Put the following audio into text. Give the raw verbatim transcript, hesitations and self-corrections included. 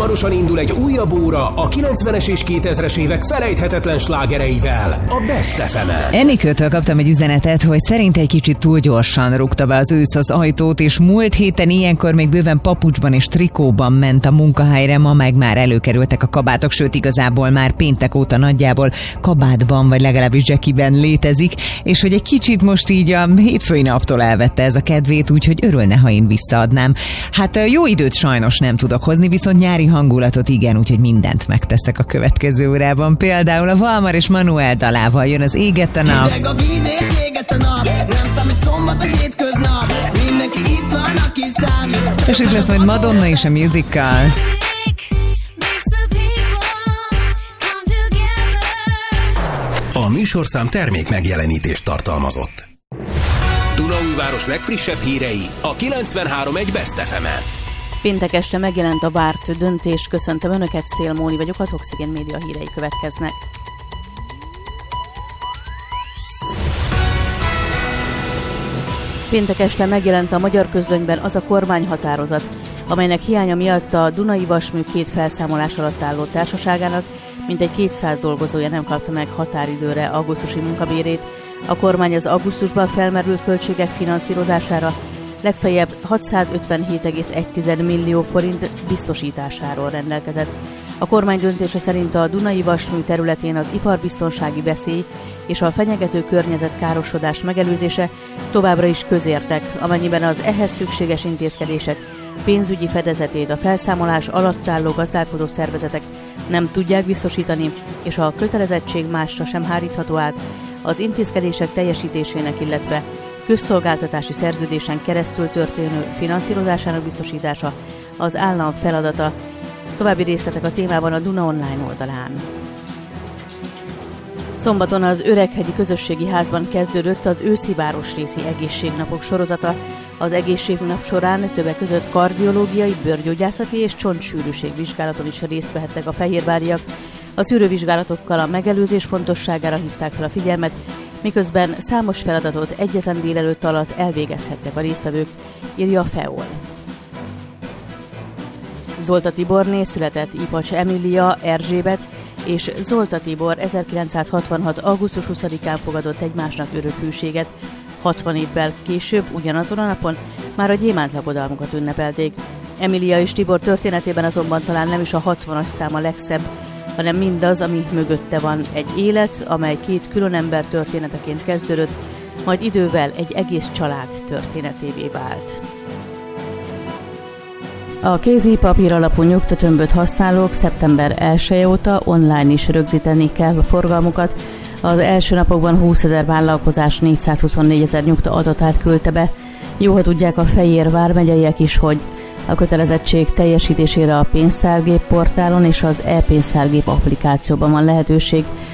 hamarosan indul egy újabb óra a kilencvenes és kétezres évek felejthetetlen slágereivel, a Best ef emen. Enikőtől kaptam egy üzenetet, hogy szerint egy kicsit túl gyorsan rúgta be az ősz az ajtót, és múlt héten ilyenkor még bőven papucsban és trikóban ment a munkahelyre, ma meg már előkerültek a kabátok, sőt igazából már péntek óta nagyjából kabátban, vagy legalábbis jackiben létezik, és hogy egy kicsit most így a hétfői naptól elvette ez a kedvét, úgyhogy örülne, ha én visszaadnám. Hát jó időt sajnos nem tudok hozni, viszont nyári hangulatot igen, úgyhogy mindent megteszek a következő órában. Például a Valmar és Manuel dalával jön az Égett a nap. Hideg a víz és égett a nap, nem számít szombat a hétköznap, mindenki itt van, aki számít. És itt lesz majd Madonna is a musical. A műsorszám termék megjelenítést tartalmazott. Dunaújváros legfrissebb hírei a kilencvenhárom egy Best ef emen. Péntek este megjelent a várt döntés. Köszöntöm Önöket, Szél Móni vagyok, az Oxigén Média hírei következnek. Péntek este megjelent a Magyar Közlönyben az a kormányhatározat, amelynek hiánya miatt a Dunai Vasmű két felszámolás alatt álló társaságának mintegy kétszáz dolgozója nem kapta meg határidőre augusztusi munkabérét. A kormány az augusztusban felmerült költségek finanszírozására legfeljebb hatszázötvenhét egész egy millió forint biztosításáról rendelkezett. A kormány döntése szerint a Dunai Vasmű területén az iparbiztonsági veszély és a fenyegető környezetkárosodás megelőzése továbbra is közértek, amennyiben az ehhez szükséges intézkedések pénzügyi fedezetét a felszámolás alatt álló gazdálkodó szervezetek nem tudják biztosítani, és a kötelezettség másra sem hárítható át, az intézkedések teljesítésének, illetve közszolgáltatási szerződésen keresztül történő finanszírozásának biztosítása az állam feladata. További részletek a témában a Duna Online oldalán. Szombaton az Öreghegyi Közösségi Házban kezdődött az őszi városrészi egészségnapok sorozata. Az egészségnap során többek között kardiológiai, bőrgyógyászati és csontsűrűségvizsgálaton is részt vehettek a fehérváriak. A szűrővizsgálatokkal a megelőzés fontosságára hívták fel a figyelmet, miközben számos feladatot egyetlen délelőtt alatt elvégezhettek a résztvevők, írja a FEOL. Zolta Tiborné született Ipacs Emília Erzsébet és Zolta Tibor ezerkilencszázhatvanhat. augusztus huszadikán fogadott egymásnak örök hűséget. hatvan évvel később, ugyanazon a napon már a gyémántlakodalmukat ünnepelték. Emília és Tibor történetében azonban talán nem is a hatvanas szám a legszebb, hanem mindaz, ami mögötte van. Egy élet, amely két külön ember történeteként kezdődött, majd idővel egy egész család történetévé vált. A kézi papír alapú nyugtatömböt használók szeptember elseje óta online is rögzíteni kell a forgalmukat. Az első napokban húszezer vállalkozás négyszázhuszonnégy ezer nyugta adatát küldte be. Jó, ha tudják a Fejér vármegyeiek is, hogy a kötelezettség teljesítésére a pénztárgép portálon és az e-pénztárgép applikációban van lehetőség.